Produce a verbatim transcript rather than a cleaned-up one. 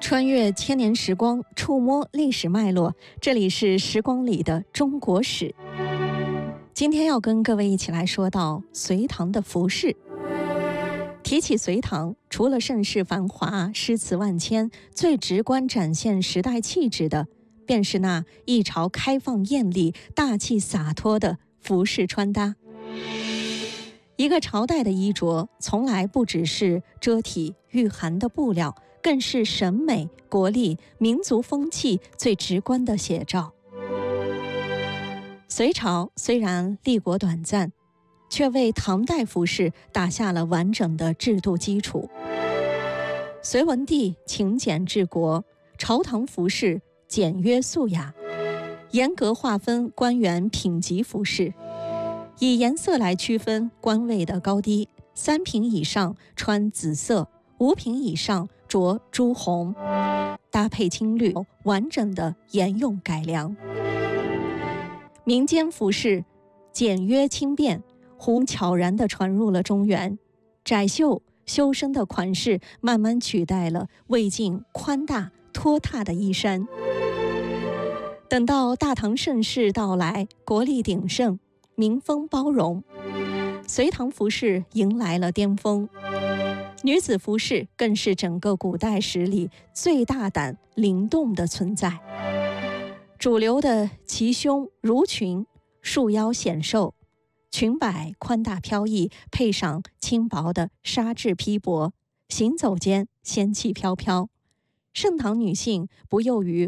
穿越千年时光，触摸历史脉络，这里是时光里的中国史。今天要跟各位一起来说到隋唐的服饰。提起隋唐，除了盛世繁华、诗词万千，最直观展现时代气质的，便是那一朝开放艳丽、大气洒脱的服饰穿搭。一个朝代的衣着，从来不只是遮体御寒的布料，更是审美、国力、民族风气最直观的写照。隋朝虽然立国短暂，却为唐代服饰打下了完整的制度基础。隋文帝勤俭治国，朝堂服饰简约素雅，严格划分官员品级服饰，以颜色来区分官位的高低，三品以上穿紫色，五品以上着朱红，搭配青绿，完整的沿用改良。民间服饰简约轻便，红悄然地传入了中原，窄袖修身的款式慢慢取代了魏晋宽大拖沓的衣衫。等到大唐盛世到来，国力鼎盛，民风包容，隋唐服饰迎来了巅峰。女子服饰更是整个古代史里最大胆灵动的存在。主流的齐胸襦裙，束腰显瘦，裙摆宽大飘逸，配上轻薄的纱质披帛，行走间仙气飘飘。盛唐女性不囿于